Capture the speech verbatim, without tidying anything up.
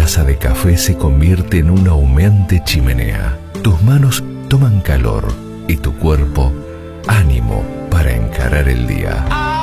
taza de café se convierte en una humeante chimenea. Tus manos toman calor y tu cuerpo ánimo para encarar el día.